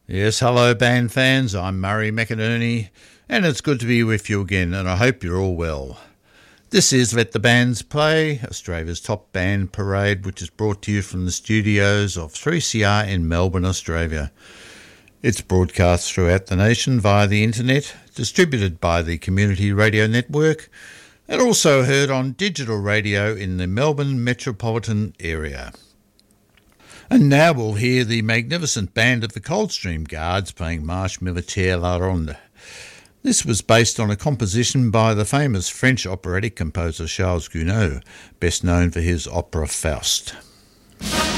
Yes, hello band fans, I'm Murray McInerney, and it's good to be with you again, and I hope you're all well. This is Let the Bands Play, Australia's top band parade, which is brought to you from the studios of 3CR in Melbourne, Australia. It's broadcast throughout the nation via the internet, distributed by the Community Radio Network, and also heard on digital radio in the Melbourne metropolitan area. And now we'll hear the magnificent band of the Coldstream Guards playing Marche Militaire La Ronde. This was based on a composition by the famous French operatic composer Charles Gounod, best known for his opera Faust.